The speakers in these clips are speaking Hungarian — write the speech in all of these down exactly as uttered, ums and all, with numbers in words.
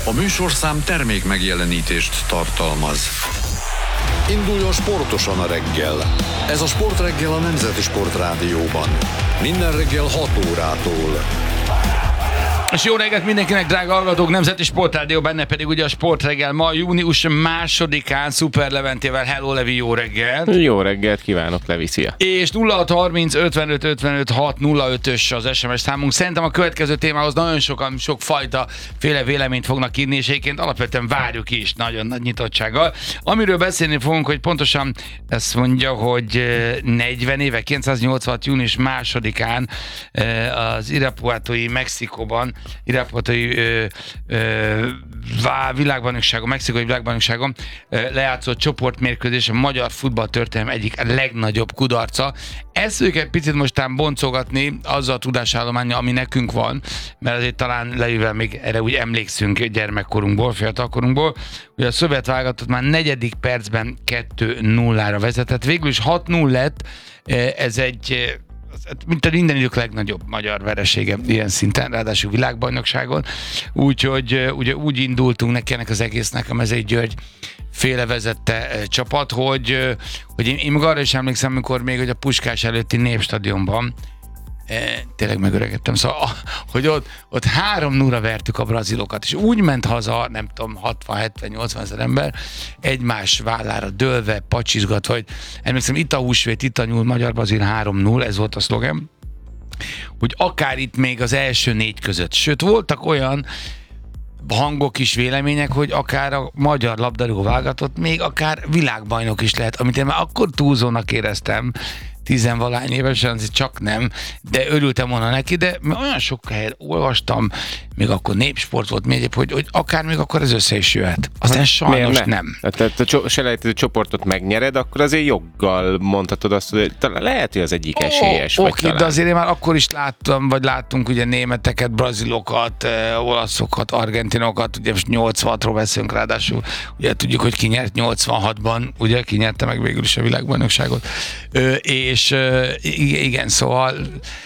A műsorszám termék megjelenítést tartalmaz. Induljon sportosan a reggel. Ez a Sportreggel a Nemzeti Sportrádióban. Minden reggel hat órától. És jó reggelt mindenkinek, drága hallgatók, Nemzeti Sportrádió, benne pedig ugye a Sportreggel ma június másodikán Szuper Leventével. Hello Levi, jó reggelt! Jó reggelt kívánok, Levi, szia! És nulla hat harminc ötvenöt ötvenöt hat nulla ötös az es em es számunk. Szerintem a következő témához nagyon sokan, sokfajta féle véleményt fognak írni, és egyébként alapvetően várjuk is nagyon nagy nyitottsággal. Amiről beszélni fogunk, hogy pontosan ezt mondja, hogy negyven éve, kilencszáznyolcvanhat június másodikán az Irapuatói Mexikóban Irapuatói ö, ö, világbajnokságon, mexikói világbajnokságon ö, lejátszott csoportmérkőzés a magyar futballtörténelem egyik legnagyobb kudarca. Ezt őket picit mostán boncogatni azzal a tudásállománnyal, ami nekünk van, mert azért talán Levivel még erre úgy emlékszünk gyermekkorunkból, fiatalkorunkból, hogy a szovjet válogatott már negyedik percben kettő nullára vezetett. Végül is hat null lett, ez egy mint a minden idők legnagyobb magyar veresége ilyen szinten, ráadásul világbajnokságon. Úgyhogy ugye úgy indultunk neki ennek az egésznek a Mezei György féle vezette csapat, hogy, hogy én, én meg arra is emlékszem, amikor még hogy a Puskás előtti Népstadionban E, tényleg megöregedtem, szóval, hogy ott, ott három nullra vertük a brazilokat, és úgy ment haza, nem tudom, hatvan hetven nyolcvan ezer ember, egymás vállára dőlve, pacsizgatva, hogy emlékszem, itt a húsvét, itt a nyúl, magyar-brazil három null, ez volt a szlogen, hogy akár itt még az első négy között, sőt, voltak olyan hangok is, vélemények, hogy akár a magyar labdarúgó válogatott még akár világbajnok is lehet, amit én már akkor túlzónak éreztem, tizenvalány évesen, csak nem, de örültem volna neki, de olyan sok helyen olvastam, még akkor Népsport volt, még egyéb, hogy, hogy akár még akkor ez össze is jöhet. Aztán sajnos ne? nem. Tehát a selejtező csoportot megnyered, akkor azért joggal mondhatod azt, hogy talán lehet, hogy az egyik esélyes. Oké, okay, de azért én már akkor is láttam, vagy láttunk ugye németeket, brazilokat, olaszokat, argentinokat, ugye most nyolcvanhatról beszélünk ráadásul, ugye tudjuk, hogy ki nyert nyolcvanhatban, ugye ki nyerte meg végül is a világbajnokságot, és és igen, szóval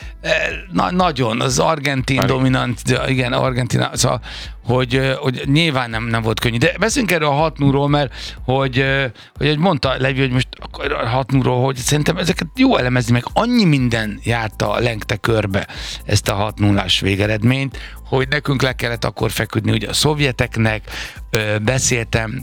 na, nagyon, az argentin Ari. dominant, igen, Argentina, szóval, hogy, hogy nyilván nem, nem volt könnyű. De beszéljünk erről a hat nullról, mert hogy, hogy, hogy mondta Levi, hogy most a hat nullról, hogy szerintem ezeket jó elemezni, meg annyi minden járta, lengte körbe ezt a hat nullás végeredményt, hogy nekünk le kellett akkor feküdni ugye a szovjeteknek, beszéltem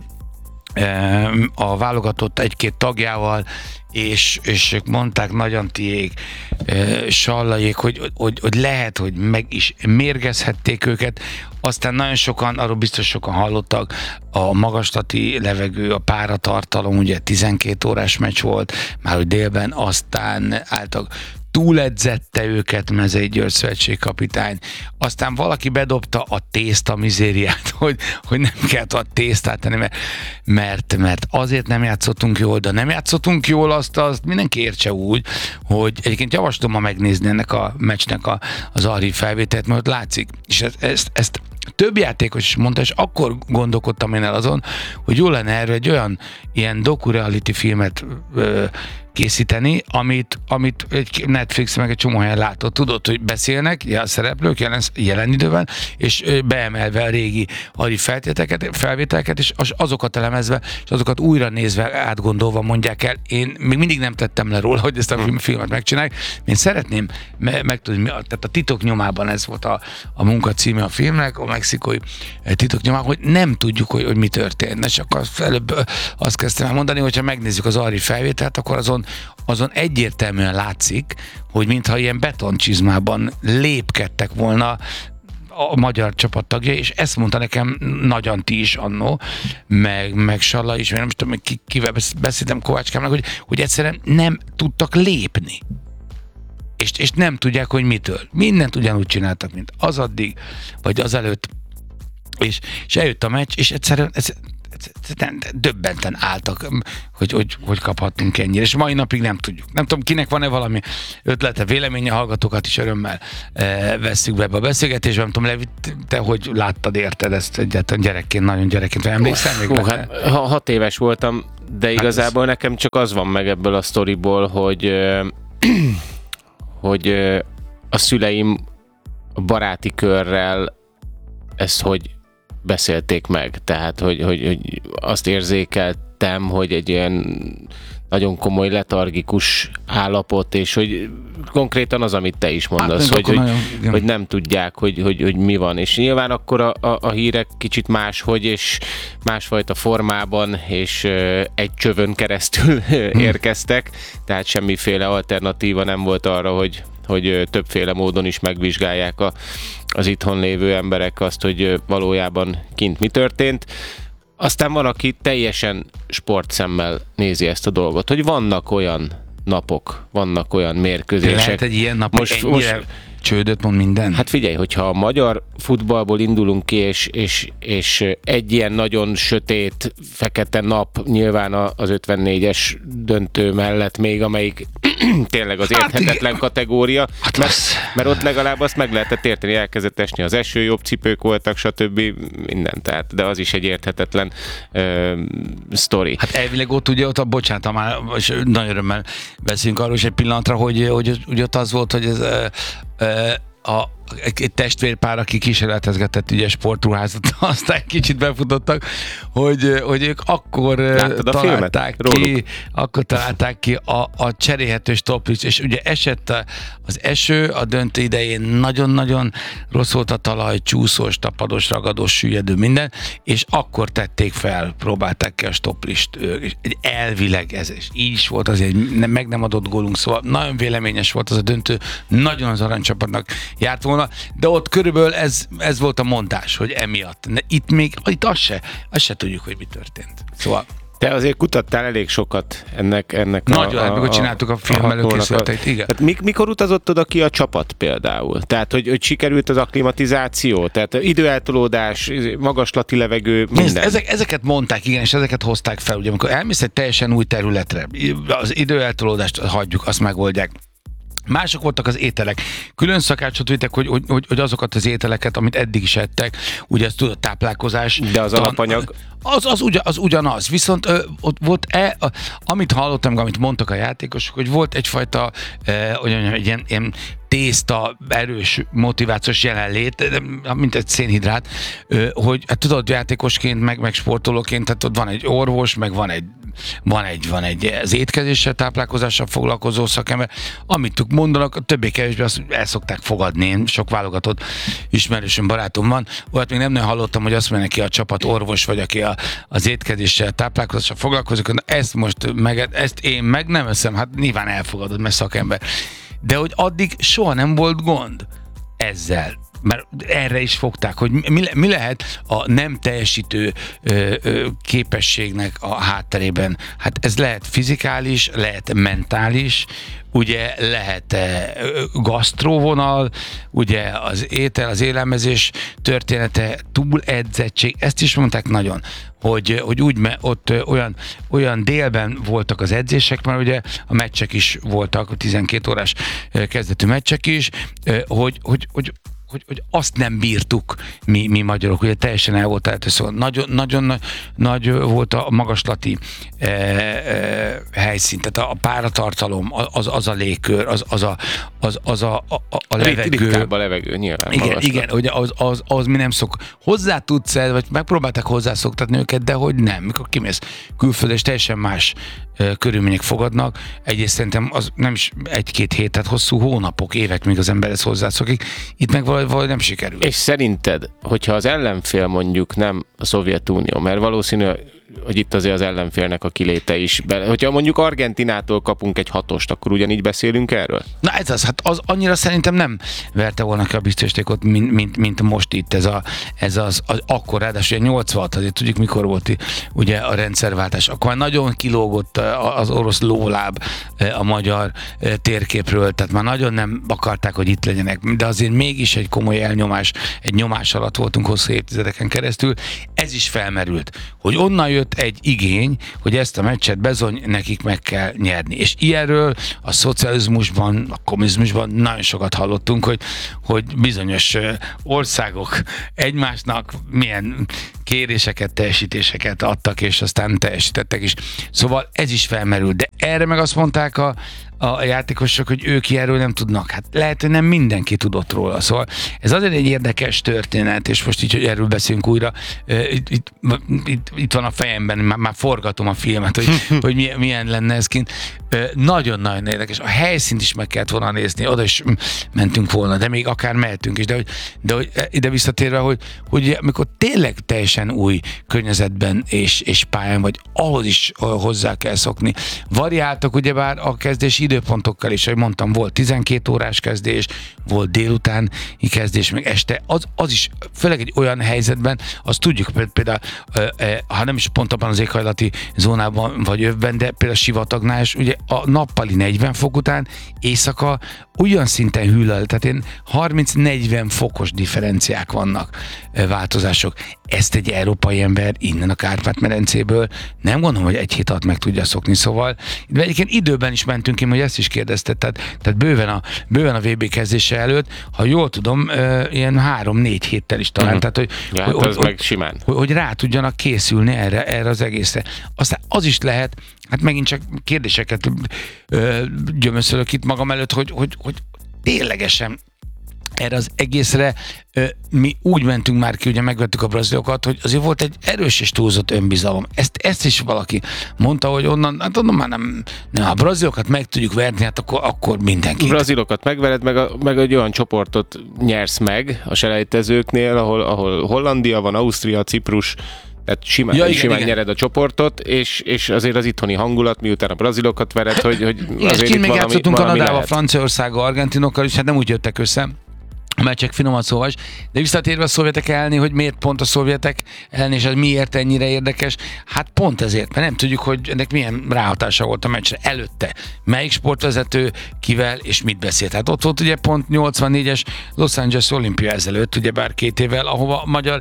a válogatott egy-két tagjával, és, és ők mondták, nagyon tiék, Sallaiék, hogy, hogy, hogy lehet, hogy meg is mérgezhették őket, aztán nagyon sokan, arról biztos sokan hallottak, a magaslati levegő, a páratartalom, ugye tizenkét órás meccs volt, már hogy délben, aztán álltak, túledzette őket Mezei György szövetségkapitány, aztán valaki bedobta a tészta mizériát, hogy, hogy nem kellett a tésztát tenni, mert, mert, mert azért nem játszottunk jól, de nem játszottunk jól, azt, azt mindenki értse úgy, hogy egyébként javaslom ma megnézni ennek a meccsnek a, az archív felvételt, mert látszik, és ezt, ezt, ezt több játékos is mondta, és akkor gondolkodtam én el azon, hogy jó lenne erről egy olyan ilyen docu-reality filmet ö, készíteni, amit, amit egy Netflix meg egy csomó helyen látott. Tudod, hogy beszélnek a szereplők jelen, jelen időben, és beemelve a régi archív felvételeket, és azokat elemezve, és azokat újra nézve, átgondolva mondják el. Én még mindig nem tettem le róla, hogy ezt a filmet megcsinálják. Én szeretném megtudni, tehát a titok nyomában ez volt a, a munka címe a filmnek, a mexikói titok nyomában, hogy nem tudjuk, hogy, hogy mi történt. És akkor előbb azt kezdtem el mondani, hogyha megnézzük az archív felvételt, akkor azon azon egyértelműen látszik, hogy mintha ilyen betoncsizmában lépkedtek volna a magyar csapat tagjai, és ezt mondta nekem Nagy Antti is annó, meg, meg Salla is, mert nem tudom, ki, kivel beszéltem Kovácskámnak, hogy, hogy egyszerűen nem tudtak lépni. És, és nem tudják, hogy mitől. Mindent ugyanúgy csináltak, mint az addig, vagy az előtt. És, és eljött a meccs, és egyszerűen ez, döbbenten álltak, hogy, hogy, hogy kaphattunk ennyire, és mai napig nem tudjuk. Nem tudom, kinek van-e valami ötlete, véleménye, hallgatókat is örömmel e, vesszük be ebbe a beszélgetésbe. Nem tudom, Levi, te hogy láttad, érted ezt egyáltalán gyerekként, nagyon gyerekként, emlékszel még? Ó, hát, hat éves voltam, de igazából hát ez... nekem csak az van meg ebből a sztoriból, hogy, hogy a szüleim a baráti körrel ezt, hogy beszélték meg. Tehát, hogy, hogy, hogy azt érzékeltem, hogy egy ilyen nagyon komoly letargikus állapot, és hogy konkrétan az, amit te is mondasz, hát, hogy, hogy, nagyon, hogy nem tudják, hogy, hogy, hogy mi van. És nyilván akkor a, a, a hírek kicsit máshogy, és másfajta formában, és egy csövön keresztül érkeztek, tehát semmiféle alternatíva nem volt arra, hogy hogy többféle módon is megvizsgálják a, az itthon lévő emberek azt, hogy valójában kint mi történt. Aztán van, aki teljesen sportszemmel nézi ezt a dolgot, hogy vannak olyan napok, vannak olyan mérkőzések. Lehet egy ilyen nap, most, most csődöt mond minden? Hát figyelj, hogyha a magyar futballból indulunk ki, és, és, és egy ilyen nagyon sötét, fekete nap nyilván az ötvennégyes döntő mellett még, amelyik tényleg az érthetetlen hát, kategória, hát mert, mert ott legalább azt meg lehetett érteni, elkezdett esni az eső, jobb cipők voltak, stb. Minden, tehát, de az is egy érthetetlen uh, sztori. Hát elvileg ott ugye, ott a bocsánat, már és nagy örömmel beszélünk arról is egy pillanatra, hogy, hogy, hogy ott az volt, hogy ez uh, uh, a egy testvérpár, aki kísérletezgetett ugye sportruházat, aztán kicsit befutottak, hogy, hogy ők akkor Láttad találták ki, akkor találták ki a, a cserélhető stoplics, és ugye esett az eső, a döntő idején nagyon-nagyon rossz volt a talaj, csúszós, tapadós, ragadós, süllyedő, minden, és akkor tették fel, próbálták ki a stoplist, és elvileg ez, és így is volt azért, egy meg nem adott gólunk, szóval nagyon véleményes volt az a döntő, nagyon az aranycsapatnak járt volna, de ott körülbelül ez, ez volt a mondás, hogy emiatt. Itt még, itt azt se, azt se tudjuk, hogy mi történt. Szóval te azért kutattál elég sokat ennek, ennek Nagyon, a... hát mikor csináltuk a film előkészületeit, igen. Hát mik, mikor utazott oda ki a csapat például? Tehát, hogy, hogy sikerült az akklimatizáció? Tehát időeltolódás, magaslati levegő, minden? Nézd, ezek, ezeket mondták, igen, és ezeket hozták fel. Ugye, amikor elmész egy teljesen új területre, az időeltolódást hagyjuk, azt megoldják. Mások voltak az ételek. Külön szakácsot vittek, hogy, hogy, hogy azokat az ételeket, amit eddig is ettek, ugye ez tudod, táplálkozás. De az talán, alapanyag? Az, az, ugyan, az ugyanaz. Viszont ö, ott volt, e, a, amit hallottam, amit mondtak a játékosok, hogy volt egyfajta, e, olyan, egy ilyen, ilyen tészta, erős, motivációs jelenlét, mint egy szénhidrát, hogy hát tudod, játékosként, meg, meg sportolóként, tehát ott van egy orvos, meg van egy van egy, van egy az étkezéssel, táplálkozással foglalkozó szakember, amit mondanak, többé-kevésbé azt el szokták fogadni. Én sok válogatott ismerősöm, barátom van, olyat még nem nagyon hallottam, hogy azt mondja neki a csapat orvos, vagy aki a, az étkezéssel, táplálkozással foglalkozik, ezt most meg, ezt én meg nem eszem, hát nyilván elfogadod, mert szakember. De hogy addig soha nem volt gond ezzel. Mert erre is fogták, hogy mi, mi lehet a nem teljesítő ö, ö, képességnek a hátterében. Hát ez lehet fizikális, lehet mentális, ugye lehet gasztróvonal, ugye az étel, az élelmezés története, túledzettség, ezt is mondták nagyon, hogy, hogy úgy, ott olyan, olyan délben voltak az edzések, mert ugye a meccsek is voltak, a tizenkét órás kezdetű meccsek is, hogy, hogy, hogy Hogy, hogy azt nem bírtuk mi, mi magyarok, ugye teljesen el volt eltő, szóval nagyon, nagyon nagy, nagy volt a magaslati e, e, helyszín, tehát a páratartalom, az, az a légkör, az, az, a, az, az a, a, a levegő. Ritkább a levegő, nyilván. Igen, magaslat. igen, ugye az, az, az mi nem szok. Hozzá tudsz el, vagy megpróbálták hozzászoktatni őket, de hogy nem. Mikor kimész külföldre, és teljesen más e, körülmények fogadnak. Egyrészt szerintem az nem is egy-két hét, tehát hosszú hónapok, évek, míg az ember ezt hozzászokik. Itt meg valahogy vagy nem sikerül. És szerinted, hogyha az ellenfél mondjuk nem a Szovjetunió, mert valószínű, hogy itt azért az ellenfélnek a kiléte is. Be, hogyha mondjuk Argentinától kapunk egy hatost, akkor ugyanígy beszélünk erről? Na ez az, hát az annyira szerintem nem verte volna ki a biztosítékot, mint, mint, mint most itt ez, a, ez az, az akkor, ráadásul nyolcvanhat, azért tudjuk mikor volt ugye a rendszerváltás. Akkor már nagyon kilógott az orosz lóláb a magyar térképről, tehát már nagyon nem akarták, hogy itt legyenek, de azért mégis egy komoly elnyomás, egy nyomás alatt voltunk hosszú évtizedeken keresztül. Ez is felmerült, hogy onnan jött egy igény, hogy ezt a meccset bezony nekik meg kell nyerni. És ilyenről a szocializmusban, a kommunizmusban nagyon sokat hallottunk, hogy, hogy bizonyos országok egymásnak milyen kéréseket, teljesítéseket adtak, és aztán teljesítettek is. Szóval ez is felmerült, de erre meg azt mondták a, a játékosok, hogy ők erről nem tudnak. Hát lehet, hogy nem mindenki tudott róla. Szóval ez azért egy érdekes történet, és most így, hogy erről beszélünk újra, itt, itt, itt, itt van a fejemben, már, már forgatom a filmet, hogy, hogy milyen, milyen lenne ez kint. Nagyon-nagyon érdekes. A helyszínt is meg kellett volna nézni, oda is mentünk volna, de még akár mehetünk is, de hogy, de hogy ide visszatérve, hogy, hogy amikor tényleg teljesen új környezetben és, és pályán vagy, ahhoz is hozzá kell szokni. Variáltak ugyebár a kezdési időpontokkal is, ahogy mondtam, volt tizenkét órás kezdés, volt délutáni kezdés, meg este, az, az is, főleg egy olyan helyzetben, azt tudjuk például, ha nem is pont abban az éghajlati zónában vagy övben, de például sivatagnál is, ugye a nappali negyven fok után éjszaka olyan szinten hűl el, tehát én harminc-negyven fokos differenciák vannak, változások. Ezt egy európai ember innen a Kárpát-medencéből nem gondolom, hogy egy hét alatt meg tudja szokni, szóval de egyébként időben is mentünk ki, hogy ezt is kérdezted, tehát, tehát bőven, a, bőven a vé bé kezdése előtt, ha jól tudom, ilyen három-négy héttel is talán, uh-huh. tehát hogy, ja, hogy, az hogy, meg simán. Hogy, hogy rá tudjanak készülni erre, erre az egészre. Aztán az is lehet, hát megint csak kérdéseket ö, gyömöszölök itt magam előtt, hogy, hogy, hogy ténylegesen erre az egészre ö, mi úgy mentünk már ki, ugye megvettük a brazilokat, hogy azért volt egy erős és túlzott önbizalom. Ezt, ezt is valaki mondta, hogy onnan, hát onnan már nem, nem, a brazilokat meg tudjuk verni, hát akkor, akkor mindenki. A brazilokat megvered, meg, a, meg egy olyan csoportot nyersz meg a selejtezőknél, ahol, ahol Hollandia van, Ausztria, Ciprus, tehát simán, ja, igen, simán igen. nyered a csoportot, és, és azért az itthoni hangulat, miután a brazilokat vered, hogy, hogy igen, azért itt még valami, játszottunk Kanadával, Franciaországgal, Argentinokkal, és hát nem úgy jöttek össze, a meccsek finoman szóval is, de visszatérve a szovjetek elleni, hogy miért pont a szovjetek elleni, és ez miért ennyire érdekes, hát pont ezért, mert nem tudjuk, hogy ennek milyen ráhatása volt a meccsre előtte. Melyik sportvezető kivel és mit beszélt. Hát ott volt ugye pont nyolcvannégyes Los Angeles olimpia ezelőtt, ugye bár két évvel, ahova a magyar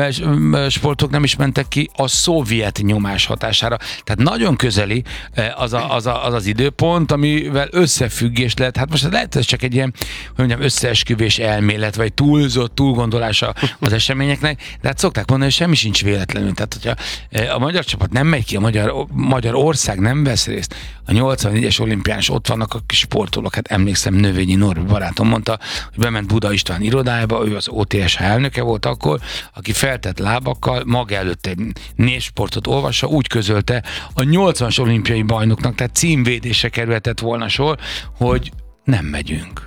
sportok nem is mentek ki a szovjet nyomás hatására. Tehát nagyon közeli az a, az, a, az, az időpont, amivel összefüggés lehet. Hát most lehet ez csak egy ilyen, hogy mondjam, összeesküvés el elmélet, vagy túlzott túlgondolása az eseményeknek, de hát szokták mondani, hogy semmi sincs véletlenül. Tehát, hogyha a magyar csapat nem megy ki, a magyar, magyar ország nem vesz részt, a nyolcvannégyes olimpián is ott vannak a kis sportolók, hát emlékszem, Növényi Norbi barátom mondta, hogy bement Buda István irodájába, ő az o té es há elnöke volt akkor, aki feltett lábakkal maga előtt egy névsportot olvassa, úgy közölte a nyolcvanas olimpiai bajnoknak, tehát címvédésre kerülhetett volna sor, hogy nem megyünk.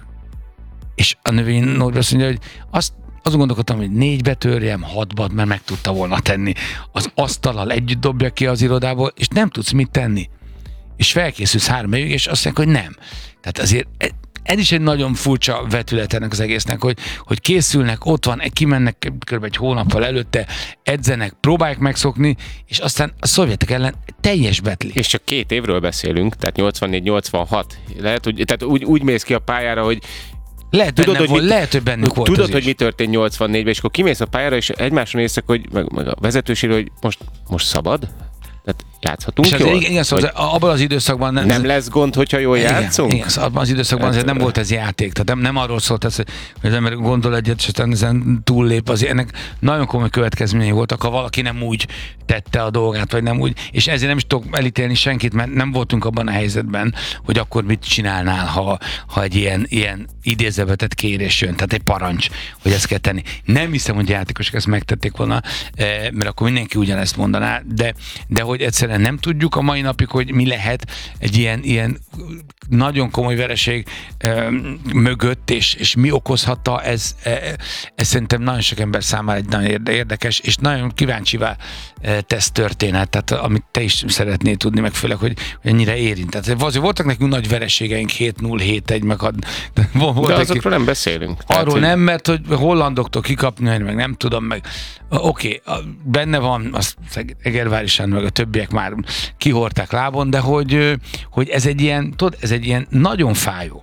És a Növényi Norbi azt mondja, hogy azt, azt gondolkodtam, hogy négybe törjem, hatba, mert meg tudta volna tenni. Az asztallal együtt dobja ki az irodából, és nem tudsz mit tenni. És felkészülsz három évig, és azt mondják, hogy nem. Tehát azért ez is egy nagyon furcsa vetület ennek az egésznek, hogy, hogy készülnek, ott van, kimennek kb. Egy hónappal előtte, edzenek, próbálják megszokni, és aztán a szovjetek ellen teljes betli. És csak két évről beszélünk, tehát nyolcvannégy nyolcvanhat. Lehet, hogy, tehát úgy, úgy mész ki a pályára, hogy Lehet, tudod, hogy, volt, mit, lehet, hogy bennük volt. Tudod, hogy mi történt nyolcvannégyben, és akkor kimész a pályára, és egymásra néztek, hogy meg, meg a vezetősére, hogy most, most szabad? Tehát játszhatunk és jól? Igen, igen szóval abban az időszakban... Nem, nem lesz gond, hogyha jól igen, játszunk? Igen, szóval abban az időszakban hát, nem volt ez játék. Tehát nem, nem arról szólt ez, hogy az ember gondol egyet, és aztán ezen túllép. Azért ennek nagyon komoly következményei voltak, ha valaki nem úgy tette a dolgát, vagy nem úgy. És ezért nem is tudok elítélni senkit, mert nem voltunk abban a helyzetben, hogy akkor mit csinálnál, ha, ha egy ilyen, ilyen idézővetett kérés jön. Tehát egy parancs, hogy ezt kell tenni. Nem hiszem, hogy játékosok ezt megtették volna, mert akkor mindenki ugyanezt mondaná, de, de hogy egyszerűen nem tudjuk a mai napig, hogy mi lehet egy ilyen, ilyen nagyon komoly vereség e, mögött, és, és mi okozhatta, ez, e, ez szerintem nagyon sok ember számára egy nagyon érdekes, és nagyon kíváncsivá e, tesz történet, tehát amit te is szeretnél tudni, meg főleg, hogy, hogy ennyire érint. Tehát azért voltak nekünk nagy vereségeink, hét null, hét egy, meg ad, de, de azokról nem beszélünk. Arról tehát, nem, mert hogy hollandoktól kikapni, meg nem tudom, meg oké, okay, benne van, az Egervár meg a többiek már kihordták lábon, de hogy, hogy ez egy ilyen, tudod, ez egy ilyen nagyon fájó,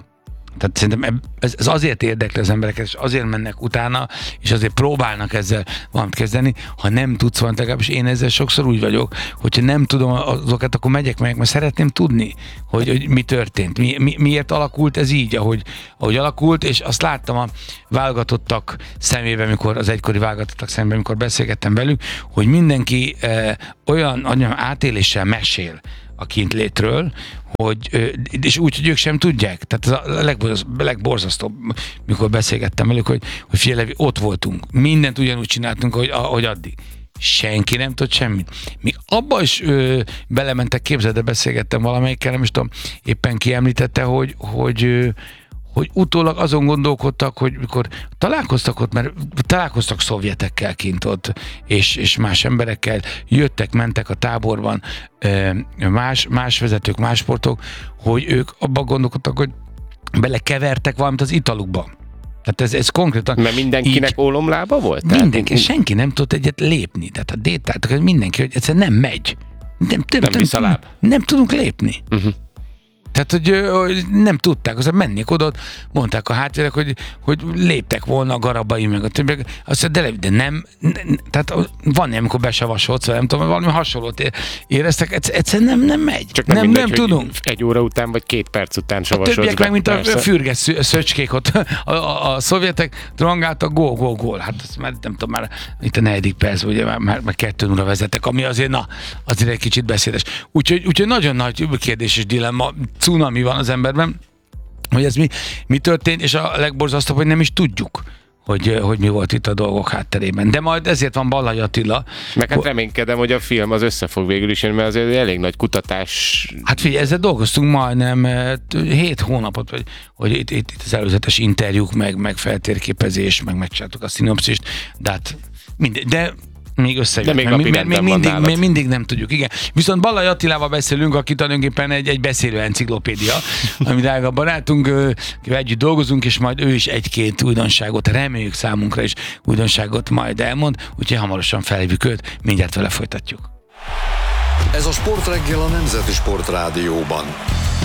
Tehát szerintem ez, ez azért érdekli az embereket, és azért mennek utána, és azért próbálnak ezzel valamit kezdeni, ha nem tudsz valamit, legalábbis én ezzel sokszor úgy vagyok, hogyha nem tudom azokat, akkor megyek meg, mert szeretném tudni, hogy, hogy mi történt, mi, mi, miért alakult ez így, ahogy, ahogy alakult, és azt láttam a válogatottak szemében, mikor az egykori válogatottak szemében, mikor beszélgettem velük, hogy mindenki eh, olyan, olyan átéléssel mesél a kintlétről, hogy, és úgy, hogy ők sem tudják. Tehát ez a legborz, legborzasztóbb, mikor beszélgettem velük, hogy, hogy figyelj, ott voltunk. Mindent ugyanúgy csináltunk, hogy, ahogy addig. Senki nem tud semmit. Még abba is ö, belementek, képzeld, de beszélgettem valamelyikkel, nem is tudom, éppen kiemlítette, hogy, hogy ö, hogy utólag azon gondolkodtak, hogy mikor találkoztak ott, mert találkoztak szovjetekkel kint ott, és, és más emberekkel, jöttek, mentek a táborban, más, más vezetők, más sportok, hogy ők abban gondolkodtak, hogy belekevertek valamit az italukba. Tehát ez, ez konkrétan... Mert mindenkinek így, ólomlába volt? Mindenki, tehát... senki nem tudott egyet lépni. Tehát a détátok, mindenki, hogy egyszerűen nem megy. Nem, nem, nem, nem, nem, nem tudunk lépni. Uh-huh. Tehát, hogy, hogy nem tudták, aztán mennék oda, mondták a hátvérek, hogy, hogy léptek volna a garabai, meg a többiek, azt de, de nem, nem, tehát van nem, amikor besavasolsz, nem tudom, valami hasonlót éreztek, egyszerűen nem, nem megy. Csak nem, nem, mindegy, nem tudunk. Egy óra után, vagy két perc után savasolsz. A többiek meg, mint persze. A fürges szöcskék ott, a, a, a szovjetek drangáltak, gól, gól, gól. Hát azt már nem tudom, már itt a negyedik perc, ugye már, már, már kettő nulla vezetek, ami azért, na, azért egy kicsit beszédes. Úgyhogy, úgyhogy nagyon nagy kérdés és dilemma, cunami van az emberben, hogy ez mi, mi történt, és a legborzasztóbb, hogy nem is tudjuk, hogy, hogy mi volt itt a dolgok hátterében. De majd ezért van Ballai Attila. Meg hát reménykedem, hogy a film az össze fog végül is jönni, mert azért elég nagy kutatás. Hát figyelj, ezzel dolgoztunk majdnem hét hónapot, hogy, hogy itt, itt, itt az előzetes interjúk, meg, meg feltérképezés, meg megcsináltuk a szinopszist, de hát mindegy, de még összejön. De még, még, még, még, mindig, még mindig nem tudjuk, igen. Viszont Ballai Attilával beszélünk, aki tulajdonképpen egy, egy beszélő enciklopédia, ami drága barátunk, együtt dolgozunk, és majd ő is egy-két újdonságot, reméljük számunkra is újdonságot majd elmond, úgyhogy hamarosan felhívjuk őt, mindjárt vele folytatjuk. Ez a Sportreggel a Nemzeti Sport Rádióban.